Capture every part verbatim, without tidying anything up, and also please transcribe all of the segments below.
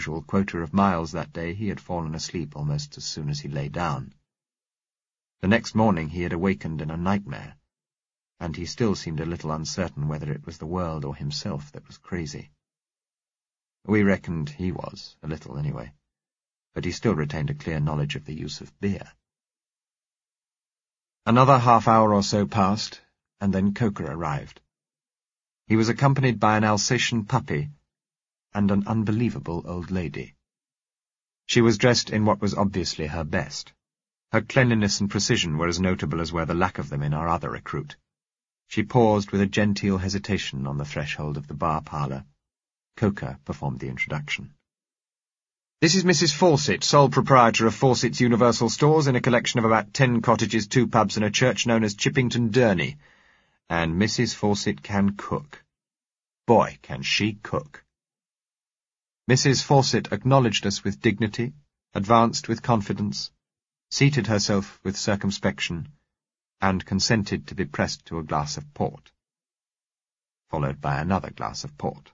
usual quota of miles that day, he had fallen asleep almost as soon as he lay down. The next morning he had awakened in a nightmare, and he still seemed a little uncertain whether it was the world or himself that was crazy. We reckoned he was, a little anyway, but he still retained a clear knowledge of the use of beer. Another half hour or so passed, and then Coker arrived. He was accompanied by an Alsatian puppy and an unbelievable old lady. She was dressed in what was obviously her best. Her cleanliness and precision were as notable as were the lack of them in our other recruit. She paused with a genteel hesitation on the threshold of the bar-parlour. Coker performed the introduction. "This is Missus Fawcett, sole proprietor of Fawcett's Universal Stores, in a collection of about ten cottages, two pubs, and a church known as Chippington Durney. And Missus Fawcett can cook. Boy, can she cook!" Missus Fawcett acknowledged us with dignity, advanced with confidence, seated herself with circumspection, and consented to be pressed to a glass of port, followed by another glass of port.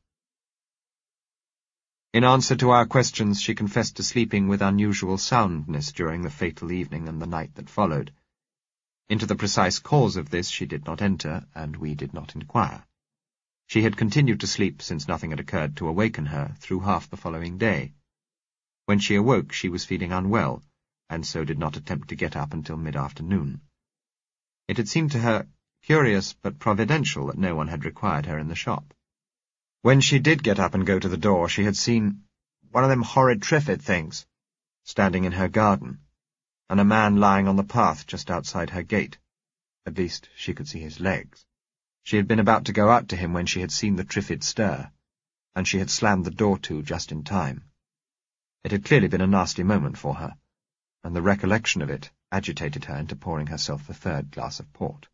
In answer to our questions, she confessed to sleeping with unusual soundness during the fatal evening and the night that followed. Into the precise cause of this she did not enter, and we did not inquire. She had continued to sleep since nothing had occurred to awaken her through half the following day. When she awoke, she was feeling unwell, and so did not attempt to get up until mid-afternoon. It had seemed to her curious but providential that no one had required her in the shop. When she did get up and go to the door, she had seen one of them horrid Triffid things standing in her garden, and a man lying on the path just outside her gate. At least, she could see his legs. She had been about to go out to him when she had seen the Triffid stir, and she had slammed the door to just in time. It had clearly been a nasty moment for her, and the recollection of it agitated her into pouring herself a third glass of port.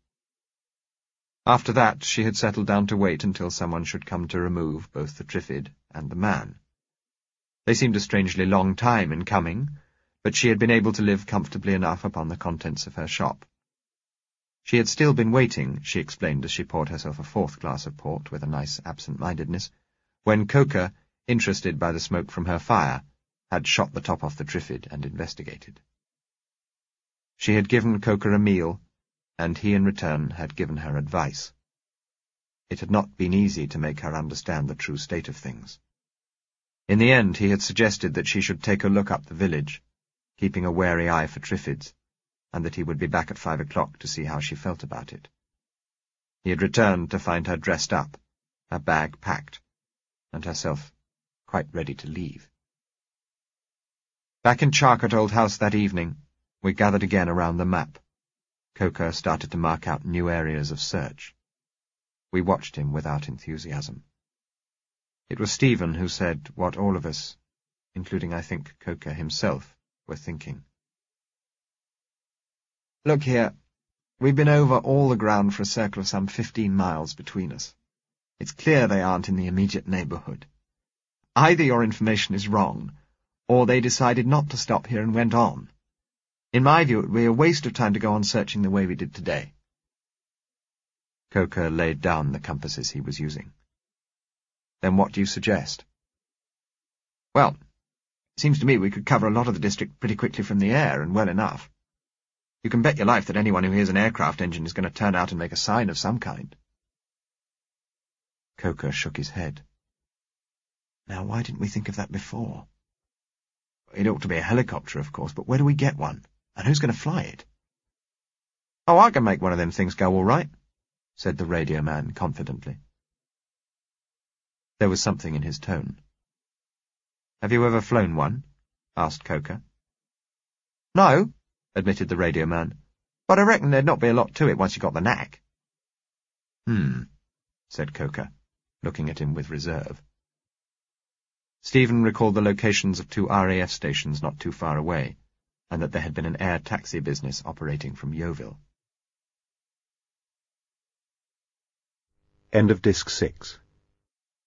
After that, she had settled down to wait until someone should come to remove both the Triffid and the man. They seemed a strangely long time in coming, but she had been able to live comfortably enough upon the contents of her shop. She had still been waiting, she explained as she poured herself a fourth glass of port with a nice absent-mindedness, when Coker, interested by the smoke from her fire, had shot the top off the Triffid and investigated. She had given Coker a meal, and he in return had given her advice. It had not been easy to make her understand the true state of things. In the end, he had suggested that she should take a look up the village, keeping a wary eye for Triffids, and that he would be back at five o'clock to see how she felt about it. He had returned to find her dressed up, her bag packed, and herself quite ready to leave. Back in Charcote Old House that evening, we gathered again around the map. Coker started to mark out new areas of search. We watched him without enthusiasm. It was Stephen who said what all of us, including I think Coker himself, were thinking. "Look here, we've been over all the ground for a circle of some fifteen miles between us. It's clear they aren't in the immediate neighbourhood. Either your information is wrong, or they decided not to stop here and went on. In my view, it would be a waste of time to go on searching the way we did today." Coker laid down the compasses he was using. "Then what do you suggest?" "Well, it seems to me we could cover a lot of the district pretty quickly from the air, and well enough. You can bet your life that anyone who hears an aircraft engine is going to turn out and make a sign of some kind." Coker shook his head. "Now, why didn't we think of that before? It ought to be a helicopter, of course, but where do we get one? And who's going to fly it?" "Oh, I can make one of them things go all right," said the radio man confidently. There was something in his tone. "Have you ever flown one?" asked Coker. "No," admitted the radio man, "but I reckon there'd not be a lot to it once you got the knack." "Hmm," said Coker, looking at him with reserve. Stephen recalled the locations of two R A F stations not too far away, and that there had been an air taxi business operating from Yeovil. End of Disc six.